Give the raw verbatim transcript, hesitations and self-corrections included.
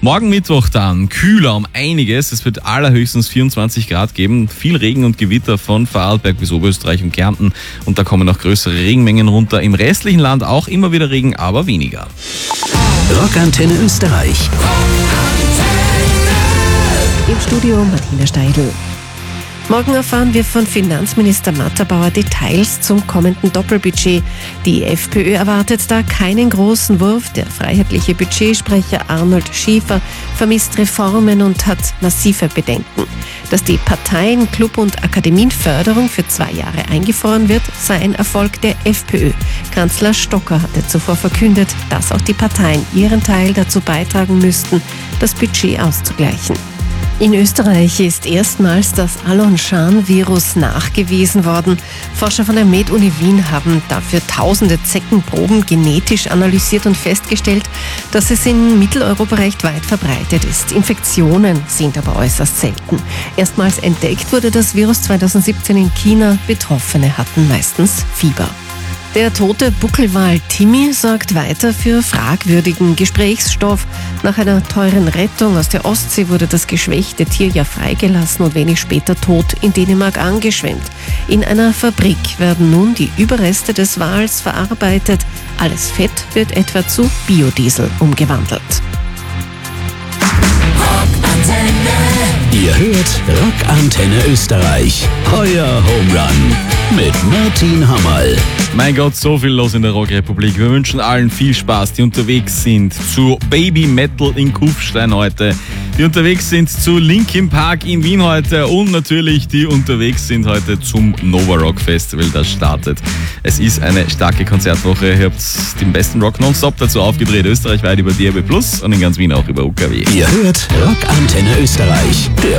Morgen Mittwoch dann kühler um einiges. Es wird allerhöchstens vierundzwanzig Grad geben. Viel Regen und Gewitter von Vorarlberg bis Oberösterreich und Kärnten. Und da kommen noch größere Regenmengen runter. Im restlichen Land auch immer wieder Regen, aber weniger. Rockantenne Österreich. Im Studio Martina Steidl. Morgen erfahren wir von Finanzminister Matterbauer Details zum kommenden Doppelbudget. Die FPÖ erwartet da keinen großen Wurf. Der freiheitliche Budgetsprecher Arnold Schiefer vermisst Reformen und hat massive Bedenken. Dass die Parteien-, Club- und Akademienförderung für zwei Jahre eingefroren wird, sei ein Erfolg der FPÖ. Kanzler Stocker hatte zuvor verkündet, dass auch die Parteien ihren Teil dazu beitragen müssten, das Budget auszugleichen. In Österreich ist erstmals das Alon-Schan-Virus nachgewiesen worden. Forscher von der Med-Uni Wien haben dafür tausende Zeckenproben genetisch analysiert und festgestellt, dass es in Mitteleuropa recht weit verbreitet ist. Infektionen sind aber äußerst selten. Erstmals entdeckt wurde das Virus zweitausendsiebzehn in China. Betroffene hatten meistens Fieber. Der tote Buckelwal Timmy sorgt weiter für fragwürdigen Gesprächsstoff. Nach einer teuren Rettung aus der Ostsee wurde das geschwächte Tier ja freigelassen und wenig später tot in Dänemark angeschwemmt. In einer Fabrik werden nun die Überreste des Wals verarbeitet. Alles Fett wird etwa zu Biodiesel umgewandelt. Ihr hört Rockantenne Österreich. Euer Home Run mit Martin Hammerl. Mein Gott, so viel los in der Rockrepublik. Wir wünschen allen viel Spaß, die unterwegs sind zu Baby Metal in Kufstein heute, die unterwegs sind zu Linkin Park in Wien heute und natürlich die unterwegs sind heute zum Nova Rock Festival, das startet. Es ist eine starke Konzertwoche. Ihr habt den besten Rock nonstop dazu aufgedreht, österreichweit über D A B plus und in ganz Wien auch über U K W. Ihr hört Rockantenne Österreich, der